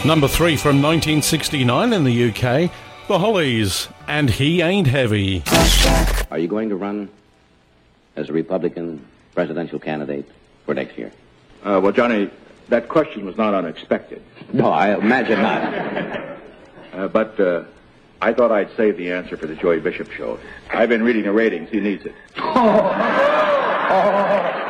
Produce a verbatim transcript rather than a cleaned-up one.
Number three from nineteen sixty-nine in the U K, The Hollies, and He Ain't Heavy. Are you going to run as a Republican presidential candidate for next year? Uh, well, Johnny, that question was not unexpected. No, I imagine not. uh, but uh, I thought I'd save the answer for the Joey Bishop show. I've been reading the ratings. He needs it. Oh. Oh.